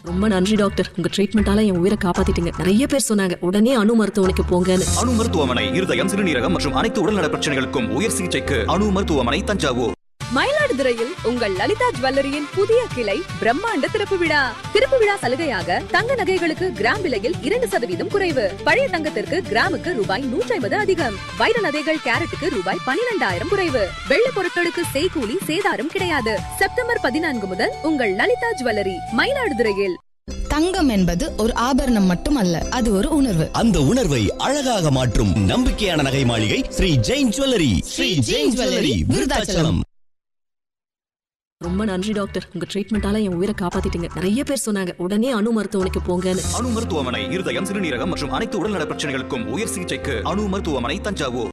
ரொம்ப நன்றி டாக்டர், உங்க ட்ரீட்மெண்டால என் உயிரை காப்பாத்திட்டீங்க. நிறைய பேர் சொன்னாங்க உடனே அணு மருத்துவமனைக்கு போங்கன்னு. அணு மருத்துவமனை இருதயம், சிறுநீரகம் மற்றும் அனைத்து உடல்நல பிரச்சனைகளுக்கும் உயர் சிகிச்சைக்கு அணு மருத்துவமனை, தஞ்சாவூர். மயிலாடுதுறையில் உங்கள் லலிதா ஜுவல்லரியின் புதிய கிளை பிரம்மாண்ட திறப்பு விழா சலுகையாக தங்க நகைகளுக்கு கிராம் விலையில் 2% குறைவு. பழைய தங்கத்திற்கு கிராமுக்கு ரூபாய் 150 அதிகம். வைர நகைகள் கேரட்டுக்கு ரூபாய் 12,000 குறைவு. வெள்ள பொருட்களுக்கு செய்கூலி சேதாரம் கிடையாது. செப்டம்பர் 14 முதல் உங்கள் லலிதா ஜுவல்லரி மயிலாடுதுறையில். தங்கம் என்பது ஒரு ஆபரணம் மட்டுமல்ல, அது ஒரு உணர்வு. அந்த உணர்வை அழகாக மாற்றும் நம்பிக்கையான நகை மாளிகை ஸ்ரீ ஜெயின் ஜுவல்லரி. ஸ்ரீ ஜெயின் ஜுவல்லரி, விருதாச்சலம். ரொம்ப நன்றி டாக்டர், உங்க ட்ரீட்மெண்டால என் உயிரை காப்பாத்திட்டீங்க. நிறைய பேர் சொன்னாங்க உடனே அணு மருத்துவமனைக்கு போங்கன்னு. அணு மருத்துவமனை இருதயம், சிறுநீரகம் மற்றும் அனைத்து உடல்நல பிரச்சனைகளுக்கும் உயர் சிகிச்சைக்கு அணு மருத்துவமனை, தஞ்சாவூர்.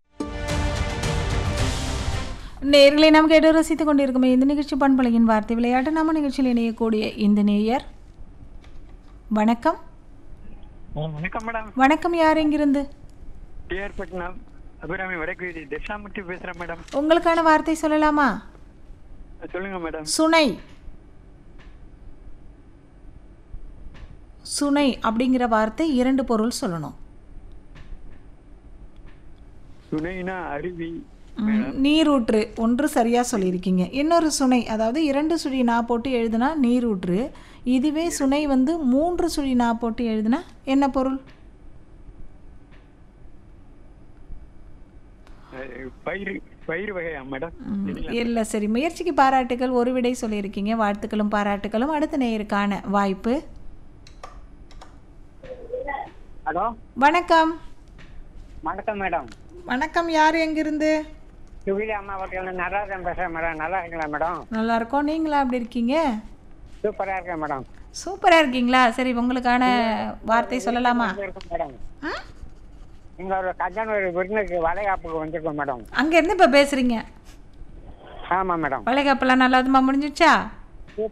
நேர்களை நாம் கேட்டு ரசித்துக் கொண்டிருக்கும் இந்த நிகழ்ச்சி பண்பலையின் வார்த்தை விளையாட்டு. நம்ம நிகழ்ச்சியில் இணையக்கூடிய இந்த நேயர் வணக்கம். வணக்கம் மேடம். வணக்கம், யார் எங்கிருந்து? டிஆர்பட்டினம் அபிராமி வடக்கு தட்சாமூர்த்தி பேசுறேன் மேடம். உங்களுக்கான வார்த்தை சொல்லலாமா? சொல்லுங்க மேடம். சுனை. சுனை அப்படிங்கிற வார்த்தை 2 பொருள் சொல்லணும். சுனைனா அருவி, நீரூற்று ஒன்று சரியா சொல்லியிருக்கீங்க. இன்னொரு சுனை, அதாவது 2 சுழி நா போட்டு எழுதுனா நீரூற்று. இதுவே சுனை 3 சுழி நா போட்டு எழுதுனா என்ன பொருள்? பயிர் வகையா மேடம்? இல்லை, சரி, முயற்சிக்கு பாராட்டுகள். ஒரு விடை சொல்லியிருக்கீங்க. வாழ்த்துக்களும் பாராட்டுகளும். அடுத்த நேயருக்கான வாய்ப்பு. ஹலோ, வணக்கம். வணக்கம் மேடம். வணக்கம், யார் எங்கிருந்து? சுகிலி அம்மா ஹோட்டல் நடராஜன் பேசுறேன் மேடம். நல்லா இருக்கீங்களா மேடம்? நல்லா இருக்கோம். நீங்களா எப்படி இருக்கீங்க? சூப்பரா இருக்கேன் மேடம். சூப்பராக இருக்கீங்களா? சரி, உங்களுக்கான வார்த்தை சொல்லலாமா? மேடம், இங்க ஒரு கல்யாண விருந்துக்கு வளைகாப்புக்கு வந்திருக்கோம் மேடம். அங்கேருந்து இப்போ பேசுகிறீங்க? ஆமா மேடம். வளைகாப்பெல்லாம் நல்லதுமா முடிஞ்சிடுச்சா?